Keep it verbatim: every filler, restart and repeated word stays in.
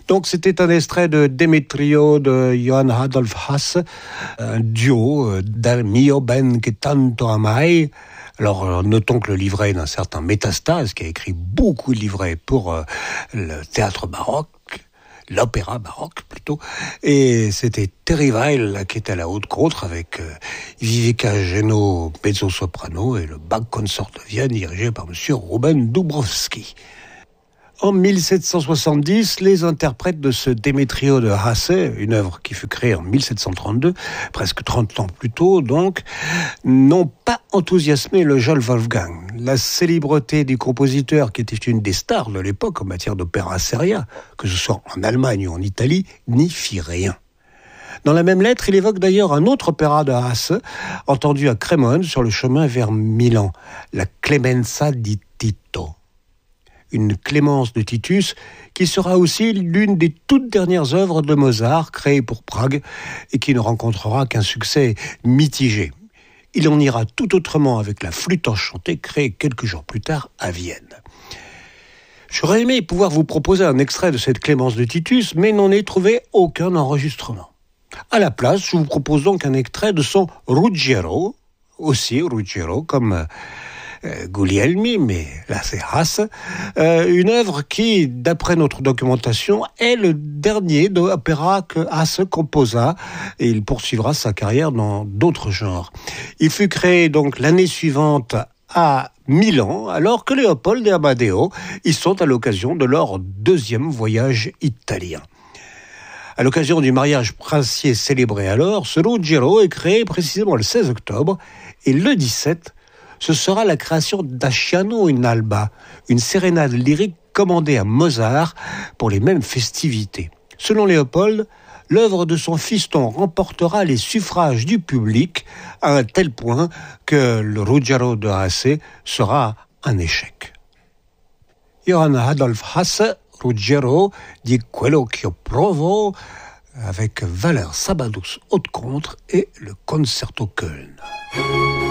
Donc c'était un extrait de Demetrio de Johann Adolf Hasse, un duo Dal mio ben che tanto amai. Alors notons que le livret d'un certain Métastase, qui a écrit beaucoup de livrets pour euh, le théâtre baroque, l'opéra baroque plutôt, et c'était Terry Weil qui était à la haute contre avec euh, Vivica Geno, mezzo-soprano, et le Bach Consort de Vienne dirigé par monsieur Ruben Dubrovsky. En mille sept cent soixante-dix, les interprètes de ce Demetrio de Hasse, une œuvre qui fut créée en mille sept cent trente-deux, presque trente ans plus tôt donc, n'ont pas enthousiasmé le jeune Wolfgang. La célébrité du compositeur, qui était une des stars de l'époque en matière d'opéra seria, que ce soit en Allemagne ou en Italie, n'y fit rien. Dans la même lettre, il évoque d'ailleurs un autre opéra de Hasse, entendu à Crémone sur le chemin vers Milan, la Clemenza di Tito. Une Clémence de Titus, qui sera aussi l'une des toutes dernières œuvres de Mozart créées pour Prague et qui ne rencontrera qu'un succès mitigé. Il en ira tout autrement avec la flûte enchantée créée quelques jours plus tard à Vienne. J'aurais aimé pouvoir vous proposer un extrait de cette Clémence de Titus, mais n'en ai trouvé aucun enregistrement. À la place, je vous propose donc un extrait de son Ruggiero, aussi Ruggiero comme Euh, Guglielmi, mais là c'est Hasse, euh, une œuvre qui, d'après notre documentation, est le dernier opéra que Hasse composa, et il poursuivra sa carrière dans d'autres genres. Il fut créé donc l'année suivante à Milan, alors que Léopold et Amadeo y sont à l'occasion de leur deuxième voyage italien. À l'occasion du mariage princier célébré alors, ce Ruggiero est créé précisément le seize octobre, et le dix-sept, ce sera la création d'Asciano in Alba, une sérénade lyrique commandée à Mozart pour les mêmes festivités. Selon Léopold, l'œuvre de son fiston remportera les suffrages du public à un tel point que le Ruggiero de Hasse sera un échec. Johann Adolf Hasse, Ruggiero di quello che io provo, avec Valère Sabadus haute contre et le Concerto Köln.